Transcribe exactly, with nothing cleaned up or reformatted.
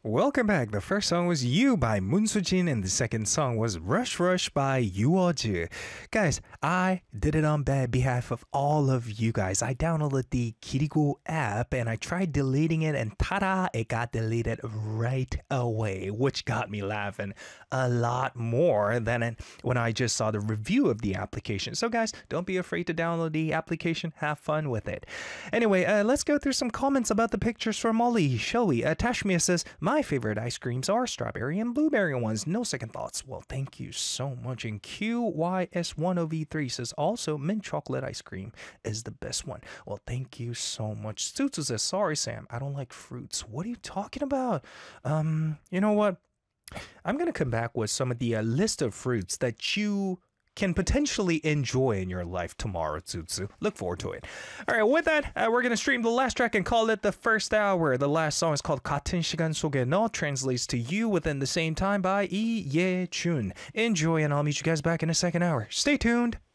Welcome back. The first song was You by Moon Soo-jin and the second song was Rush Rush by Yoo Guys, I did it on behalf of all of you guys. I downloaded the Kirigo app and I tried deleting it and ta-da, it got deleted right away, which got me laughing a lot more than when I just saw the review of the application. So guys, don't be afraid to download the application. Have fun with it. Anyway, uh, let's go through some comments about the pictures from Molly. Shall we? Uh, Tashmia says, my favorite ice creams are strawberry and blueberry ones. No second thoughts. Well, thank you so much. And Q Y S one O V three says, also mint chocolate ice cream is the best one. Well, thank you so much. Tsutsu says, sorry, Sam, I don't like fruits. What are you talking about? Um, you know what? I'm going to come back with some of the uh, list of fruits that you can potentially enjoy in your life tomorrow, Tsutsu. Look forward to it. All right, with that, uh, we're going to stream the last track and call it the first hour. The last song is called 같은 시간 속에 너, translates to You Within the Same Time by Lee Ye-chun. Enjoy, and I'll meet you guys back in the second hour. Stay tuned.